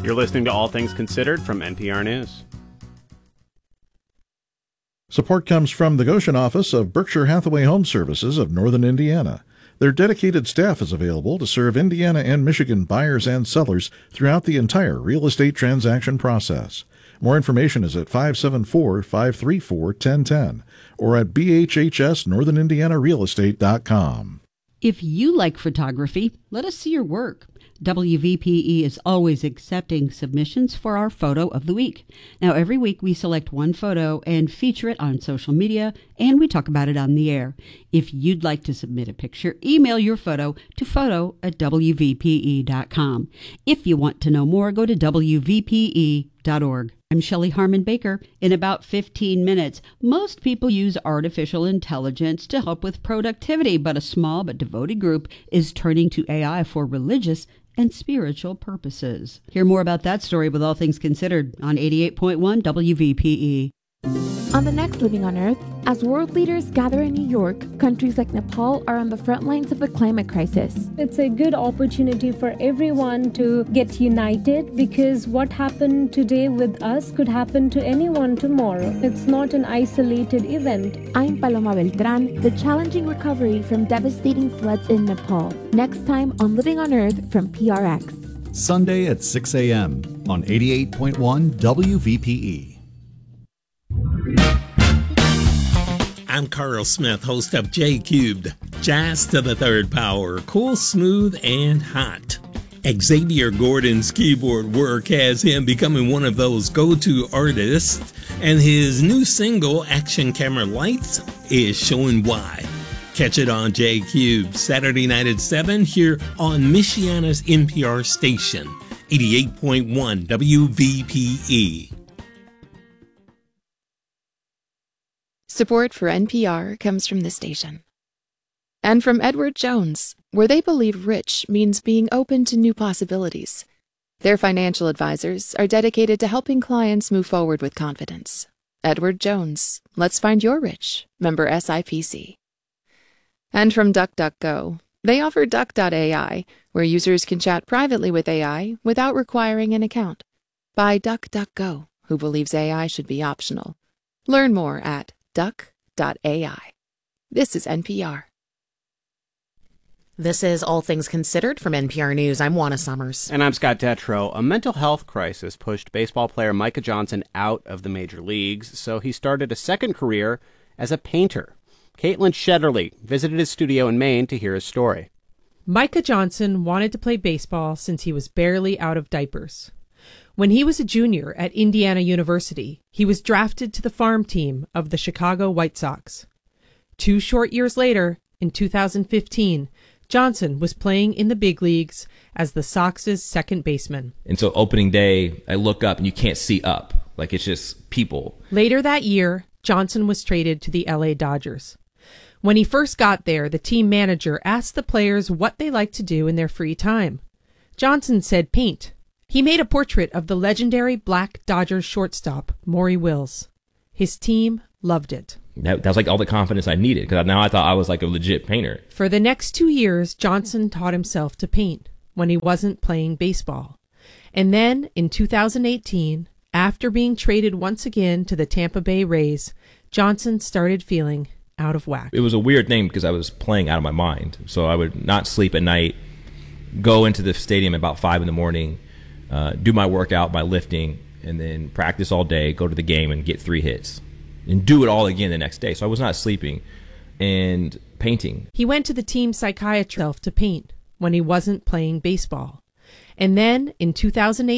You're listening to All Things Considered from NPR News. Support comes from the Goshen office of Berkshire Hathaway Home Services of Northern Indiana. Their dedicated staff is available to serve Indiana and Michigan buyers and sellers throughout the entire real estate transaction process. More information is at 574-534-1010 or at bhhsnorthernindianarealestate.com. If you like photography, let us see your work. WVPE is always accepting submissions for our Photo of the Week. Now, every week we select one photo and feature it on social media, and we talk about it on the air. If you'd like to submit a picture, email your photo to photo@wvpe.com. If you want to know more, go to wvpe.org. I'm Shelley Harmon Baker. In about 15 minutes, most people use artificial intelligence to help with productivity, but a small but devoted group is turning to AI for religious and spiritual purposes. Hear more about that story with All Things Considered on 88.1 WVPE. On the next Living on Earth, as world leaders gather in New York, countries like Nepal are on the front lines of the climate crisis. It's a good opportunity for everyone to get united, because what happened today with us could happen to anyone tomorrow. It's not an isolated event. I'm Paloma Beltran, the challenging recovery from devastating floods in Nepal. Next time on Living on Earth from PRX. Sunday at 6 a.m. on 88.1 WVPE. I'm Carl Smith, host of J Cubed, Jazz to the Third Power, cool, smooth, and hot. Xavier Gordon's keyboard work has him becoming one of those go-to artists, and his new single, Action Camera Lights, is showing why. Catch it on J Cubed, Saturday night at 7, here on Michiana's NPR station, 88.1 WVPE. Support for NPR comes from this station. And from Edward Jones, where they believe rich means being open to new possibilities. Their financial advisors are dedicated to helping clients move forward with confidence. Edward Jones, let's find your rich, member SIPC. And from DuckDuckGo, they offer Duck.ai, where users can chat privately with AI without requiring an account. By DuckDuckGo, who believes AI should be optional. Learn more at Duck.ai. This is NPR. This is All Things Considered from NPR News. I'm Juana Summers. And I'm Scott Detrow. A mental health crisis pushed baseball player Micah Johnson out of the major leagues, so he started a second career as a painter. Caitlin Shetterly visited his studio in Maine to hear his story. Micah Johnson wanted to play baseball since he was barely out of diapers. When he was a junior at Indiana University, he was drafted to the farm team of the Chicago White Sox. 2 short years later, in 2015, Johnson was playing in the big leagues as the Sox's second baseman. And so opening day, I look up and you can't see up. Like, it's just people. Later that year, Johnson was traded to the LA Dodgers. When he first got there, the team manager asked the players what they liked to do in their free time. Johnson said paint. He made a portrait of the legendary black Dodgers shortstop, Maury Wills. His team loved it. That was like all the confidence I needed, because now I thought I was like a legit painter. For the next 2 years, Johnson taught himself to paint when he wasn't playing baseball. And then, in 2018, after being traded once again to the Tampa Bay Rays, Johnson started feeling out of whack. It was a weird thing because I was playing out of my mind. So I would not sleep at night, go into the stadium at about 5 in the morning, do my workout, my lifting, and then practice all day, go to the game and get 3 hits, and do it all again the next day. So I was not sleeping and painting. He went to the team psychiatrist to paint when he wasn't playing baseball. And then in 2008,